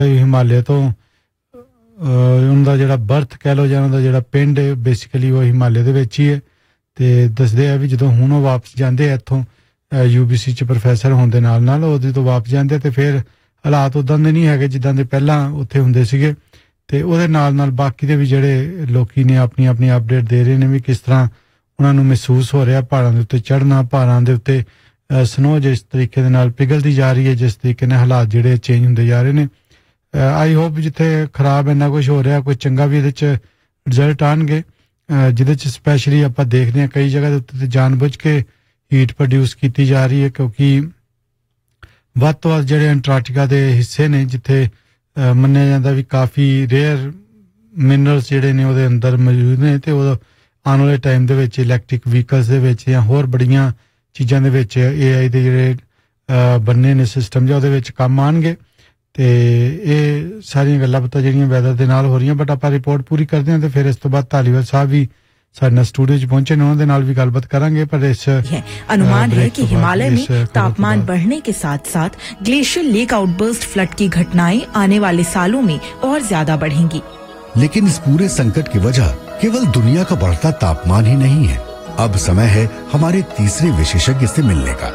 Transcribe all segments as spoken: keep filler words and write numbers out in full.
हिमालय तो उनका जिहड़ा बर्थ कह लो जां उनका जिहड़ा पिंड है बेसिकली वो हिमालय दे विच ही है ते दसदे आ भी जदों हुण वो वापस जांदे इत्थों यूबीसी च प्रोफैसर होण दे नाल नाल ओहदे तो वापस जांदे ते फिर हालात उदां दे नहीं हैगे जिद्दां दे पहिलां उत्थे हुंदे सीगे ते ओहदे नाल नाल बाकी दे भी जिहड़े लोकी ने अपनी अपनी अपडेट दे रहे ने भी किस तरह उन्हां नूं महसूस हो रिहा पहाड़ां दे उत्ते चढ़ना पहाड़ां दे उत्ते स्नो जिस तरीके दे नाल पिघलदी जा रही है जिस तरीके ने हालात जिहड़े चेंज हुंदे जा रहे ने आई होप जिथे खराब इन्ना कुछ हो रहा कोई चंगा भी इहदे च रिजल्ट आउणगे जिहदे च स्पैशली आपां देखदे हां कई जगह दे उत्ते जानबुझ के हीट प्रोड्यूस की जा रही है क्योंकि वध तो वध जिहड़े अंटार्कटिका दे हिस्से ने जिथे मन्निया जांदा भी काफ़ी रेयर मिनरल्स जिहड़े ने ओहदे अंदर मौजूद ने ते ओह आने वाले टाइम दे विच इलैक्ट्रिक व्हीकल्स दे विच जां होर बड़ियां चीज़ां दे विच ए आई दे जिहड़े बनने ने सिस्टम जां ओहदे विच कम्म आउणगे ते ਇਹ ਸਾਰੀਆਂ ਗੱਲਾਂ ਪਤਾ ਜਿਹੜੀਆਂ ਵੈਦਰ ਦੇ ਨਾਲ ਹੋ ਰਹੀਆਂ ਬਟ ਆਪਾਂ ਰਿਪੋਰਟ ਪੂਰੀ ਕਰਦੇ ਹਾਂ ਤੇ ਫਿਰ ਇਸ ਤੋਂ ਬਾਅਦ ਧਾਲੀਵਾਲ ਸਾਹਿਬ ਵੀ ਸਾਡੇ स्टूडियो च पहुंचे ने उन्होंने नाल भी गलबात करांगे पर इस अनुमान है कि हिमालय में तापमान बढ़ने के साथ साथ ग्लेशियर लेक आउटबर्स्ट फ्लड की घटनाएं आने वाले सालों में और ज्यादा बढ़ेंगी। लेकिन इस पूरे संकट की वजह केवल दुनिया का बढ़ता तापमान ही नहीं है। अब समय है हमारे तीसरे विशेषज्ञ से मिलने का।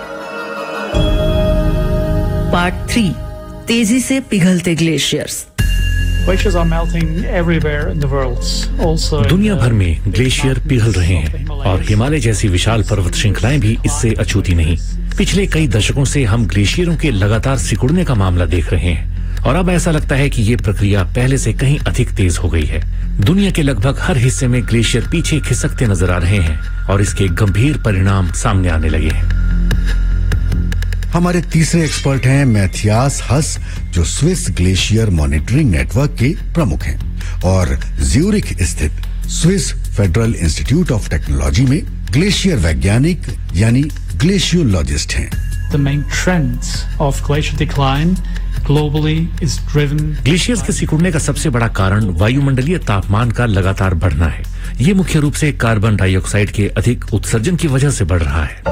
पार्ट थ्री, तेजी से पिघलते glaciers. Glaciers are melting everywhere in the world. Also, दुनिया भर में ग्लेशियर पिघल रहे हैं और हिमालय जैसी विशाल पर्वत श्रृंखलाएं भी इससे अछूती नहीं। पिछले कई दशकों से हम ग्लेशियरों के लगातार सिकुड़ने का मामला देख रहे हैं और अब ऐसा लगता है कि ये प्रक्रिया पहले से कहीं अधिक तेज हो गई है। दुनिया के लगभग हर हिस्से में ग्लेशियर पीछे खिसकते नजर आ रहे हैं और इसके गंभीर परिणाम सामने आने लगे हैं। हमारे तीसरे एक्सपर्ट हैं मैथियास हस जो स्विस ग्लेशियर मॉनिटरिंग नेटवर्क के प्रमुख हैं और ज्यूरिख स्थित Swiss federal institute of technology में ग्लेशियर वैज्ञानिक यानी ग्लेशियोलॉजिस्ट हैं। The main trend of glacier decline globally is driven. Glaciers के सिकुड़ने का सबसे बड़ा कारण वायुमंडलीय तापमान का लगातार बढ़ना है। ये मुख्य रूप से कार्बन डाइऑक्साइड के अधिक उत्सर्जन की वजह से बढ़ रहा है।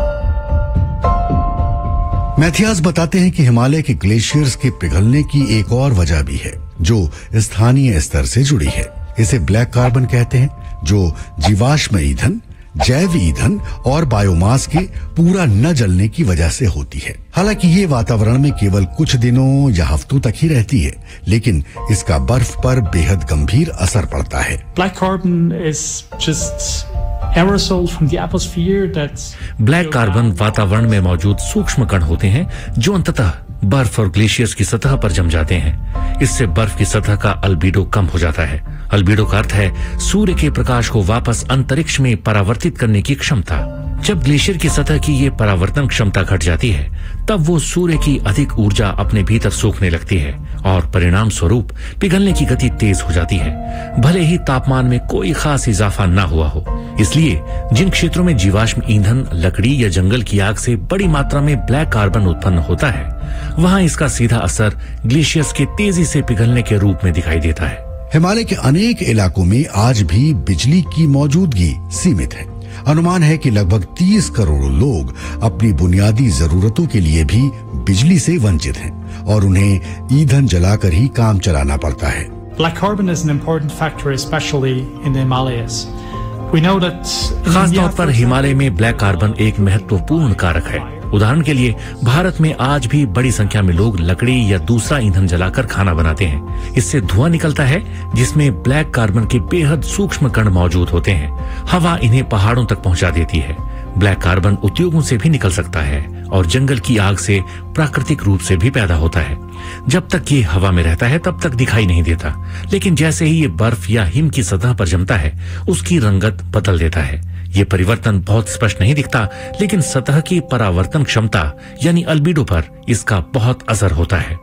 मैथियास बताते हैं कि हिमालय के ग्लेशियर्स के पिघलने की एक और वजह भी है जो स्थानीय स्तर से जुड़ी है। इसे ब्लैक कार्बन कहते हैं जो जीवाश्म ईंधन, जैव ईंधन और बायोमास के पूरा न जलने की वजह से होती है। हालांकि ये वातावरण में केवल कुछ दिनों या हफ्तों तक ही रहती है, लेकिन इसका बर्फ पर बेहद गंभीर असर पड़ता है। Black carbon is just aerosol from the atmosphere that black carbon वातावरण में मौजूद सूक्ष्म कण होते हैं जो अंततः बर्फ और ग्लेशियर्स की सतह पर जम जाते हैं। इससे बर्फ की सतह का अल्बीडो कम हो जाता है। अल्बीडो का अर्थ है सूर्य के प्रकाश को वापस अंतरिक्ष में परावर्तित करने की क्षमता। जब ग्लेशियर की सतह की ये परावर्तन क्षमता घट जाती है तब वो सूर्य की अधिक ऊर्जा अपने भीतर सोखने लगती है और परिणाम स्वरूप पिघलने की गति तेज हो जाती है, भले ही तापमान में कोई खास इजाफा न हुआ हो। इसलिए जिन क्षेत्रों में जीवाश्म ईंधन, लकड़ी या जंगल की आग से बड़ी मात्रा में ब्लैक कार्बन उत्पन्न होता है वहां इसका सीधा असर ग्लेशियर्स के तेजी से पिघलने के रूप में दिखाई देता है। हिमालय के अनेक इलाकों में आज भी बिजली की मौजूदगी सीमित है। अनुमान है कि लगभग तीस करोड़ लोग अपनी बुनियादी जरूरतों के लिए भी बिजली से वंचित हैं और उन्हें ईंधन जलाकर ही काम चलाना पड़ता है। Black carbon is an important factor, especially in the Himalayas. We know that खास तौर पर हिमालय में ब्लैक कार्बन एक महत्वपूर्ण कारक है। उदाहरण के लिए भारत में आज भी बड़ी संख्या में लोग लकड़ी या दूसरा ईंधन जलाकर खाना बनाते हैं। इससे धुआं निकलता है जिसमें ब्लैक कार्बन के बेहद सूक्ष्म कण मौजूद होते हैं। हवा इन्हें पहाड़ों तक पहुंचा देती है। ब्लैक कार्बन उद्योगों से भी निकल सकता है और जंगल की आग से प्राकृतिक रूप से भी पैदा होता है। जब तक ये हवा में रहता है तब तक दिखाई नहीं देता, लेकिन जैसे ही ये बर्फ या हिम की सतह पर जमता है उसकी रंगत बदल देता है। ये परिवर्तन बहुत स्पष्ट नहीं दिखता, लेकिन सतह की परावर्तन क्षमता यानी अल्बीडो पर इसका बहुत असर होता है।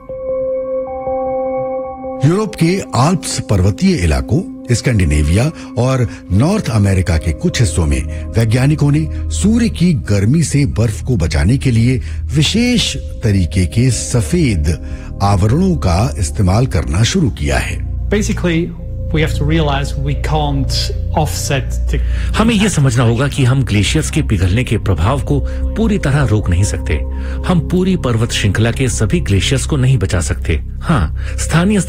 यूरोप के आल्प्स पर्वतीय इलाकों, स्कैंडिनेविया और नॉर्थ अमेरिका के कुछ हिस्सों में वैज्ञानिकों ने सूर्य की गर्मी से बर्फ को बचाने के लिए विशेष तरीके के सफेद आवरणों का इस्तेमाल करना शुरू किया है। basically we have to realize we can't offset the... हमें यह समझना होगा कि हम ग्लेशियर्स के पिघलने के प्रभाव को पूरी तरह रोक नहीं सकते। हम पूरी पर्वत श्रृंखला के सभी ग्लेशियर्स को नहीं बचा सकते। हाँ, स्थानीय